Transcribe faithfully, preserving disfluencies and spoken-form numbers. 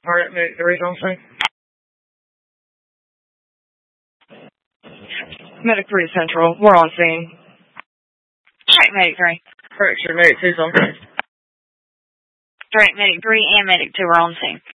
Alright, medic three's on scene. Medic three Central, we're on scene. Check medic three. Correction, medic two's on scene. Direct medic three and medic two are on scene.